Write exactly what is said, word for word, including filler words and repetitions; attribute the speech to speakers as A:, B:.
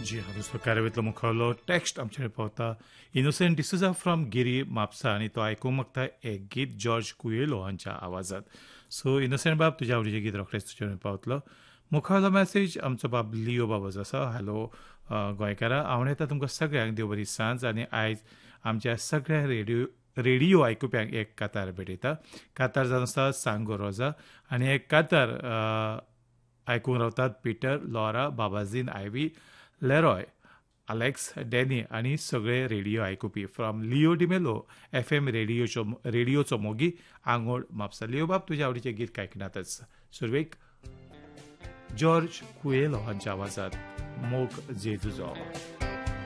A: जी हाँ दोस्तों, कार्यावळींतलो मुखावलो टेक्स्ट आमचे पावता इनोसेंट डिसुजा फ्रॉम गिरी म्हापसा आनी तो आयकूंक मागता एक गीत जॉर्ज कुयेलो हांच्या आवाजात. सो इनोसेंट बाब, तुज्या आवडीचें गीत रोखडेंच तुजे मेरेन पावतलो. मुखावलो मॅसेज आमचो बाब लिओ बाबाचो आसा. हॅलो गोंयकारां, हांव येता तुमकां सगळ्यांक देव बरी सांज. आनी आयज आमच्या सगळ्या रेडिओ रेडिओ आयकुप्यांक एक कातार भेटयता. कातार जावन आसा सांगो रोजा आनी एक कातार आयकूंक रावतात पिटर, लॉरा, बाबाजीन, आयवी, लेरॉय, अलेक्स, डॅनी आनी सगळे radio आयकुपी from Leo D'Mello F M रेडिओचो रेडिओचो मोगी आंगोड म्हापसा. लिओ बाब, तुज्या आवडीचें गीत आयकनातच. सुरवेक जॉर्ज कुयेलो हांच्या आवाजात मोग जेजुजो.